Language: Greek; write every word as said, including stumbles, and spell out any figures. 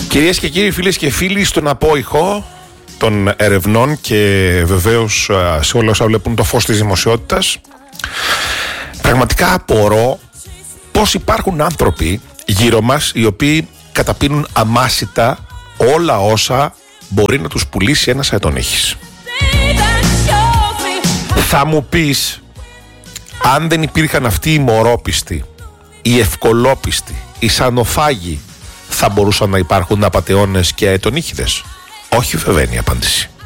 Κυρίες και κύριοι, φίλες και φίλοι, στον απόϊχο των ερευνών και βεβαίως σε όλα όσα βλέπουν το φως της δημοσιότητας, πραγματικά απορώ πως υπάρχουν άνθρωποι γύρω μας οι οποίοι καταπίνουν αμάσιτα όλα όσα μπορεί να τους πουλήσει ένας αετονύχης. Θα μου πεις, αν δεν υπήρχαν αυτοί οι μωρόπιστοι, οι ευκολόπιστοι, οι σανοφάγοι, θα μπορούσαν να υπάρχουν απατεώνες και αετονύχηδες? Όχι, βέβαια είναι η απάντηση.